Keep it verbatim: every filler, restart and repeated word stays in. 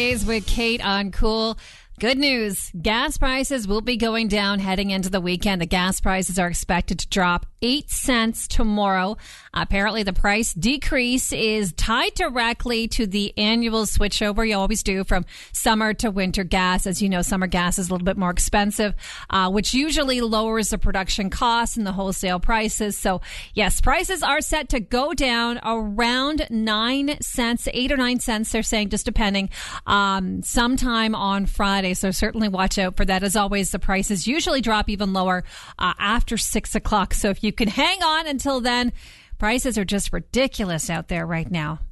With Kate on Cool. Good news. Gas prices will be going down heading into the weekend. The gas prices are expected to drop eight cents tomorrow. Apparently, the price decrease is tied directly to the annual switchover you always do from summer to winter gas. As you know, summer gas is a little bit more expensive, uh, which usually lowers the production costs and the wholesale prices. So, yes, prices are set to go down around nine cents, eight or nine cents, they're saying, just depending, um, sometime on Friday. So certainly watch out for that. As always, the prices usually drop even lower uh, after six o'clock. So if you can hang on until then, prices are just ridiculous out there right now.